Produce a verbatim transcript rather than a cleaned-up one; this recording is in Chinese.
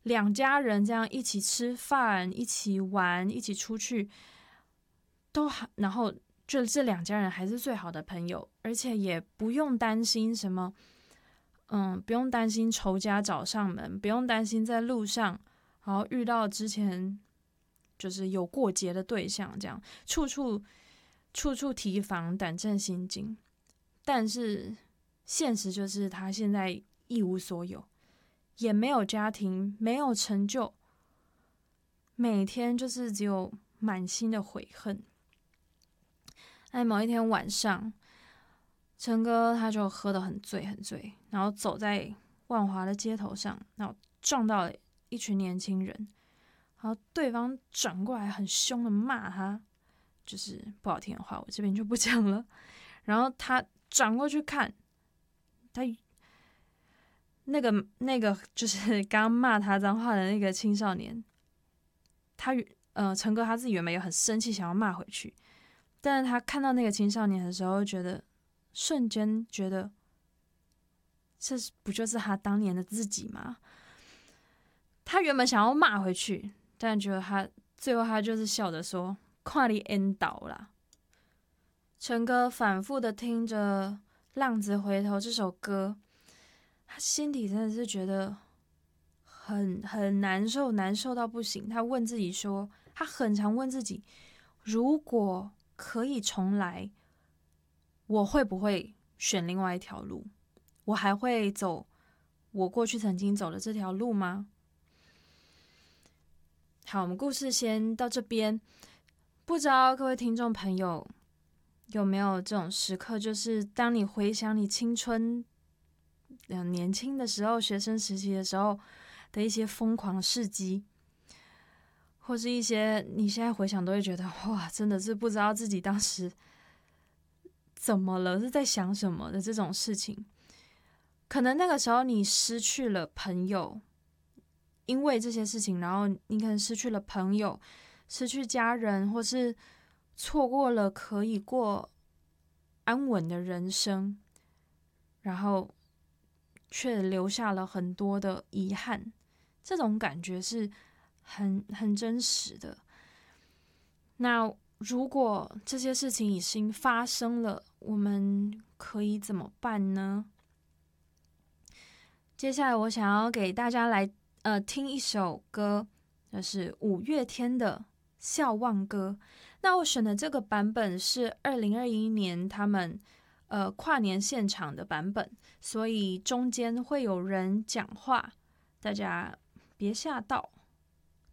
两家人这样一起吃饭、一起玩、一起出去，都好，然后就这两家人还是最好的朋友，而且也不用担心什么，嗯，不用担心仇家找上门，不用担心在路上然后遇到之前就是有过节的对象，这样处处处处提防，胆战心惊。但是现实就是他现在一无所有，也没有家庭，没有成就，每天就是只有满心的悔恨。在某一天晚上，陈哥他就喝得很醉很醉，然后走在万华的街头上，然后撞到了一群年轻人，然后对方转过来很凶的骂他，就是不好听的话，我这边就不讲了。然后他转过去看，他那个那个就是刚骂他脏话的那个青少年，他呃陈哥他自己原本也很生气，想要骂回去，但是他看到那个青少年的时候，觉得瞬间觉得，这不就是他当年的自己吗？他原本想要骂回去，但觉得他最后他就是笑着说：“看你淹倒啦。”陈哥反复的听着《浪子回头》这首歌，他心底真的是觉得很很难受，难受到不行。他问自己说，他很常问自己，如果可以重来，我会不会选另外一条路？我还会走我过去曾经走的这条路吗？好，我们故事先到这边。不知道各位听众朋友有没有这种时刻，就是当你回想你青春、呃、年轻的时候、学生时期的时候的一些疯狂事迹，或是一些你现在回想都会觉得哇，真的是不知道自己当时怎么了，是在想什么的这种事情。可能那个时候你失去了朋友，因为这些事情，然后你可能失去了朋友，失去家人，或是错过了可以过安稳的人生，然后却留下了很多的遗憾。这种感觉是很很真实的。那如果这些事情已经发生了，我们可以怎么办呢？接下来我想要给大家来呃听一首歌，就是五月天的《笑忘歌》。那我选的这个版本是二零二一年他们呃跨年现场的版本，所以中间会有人讲话，大家别吓到。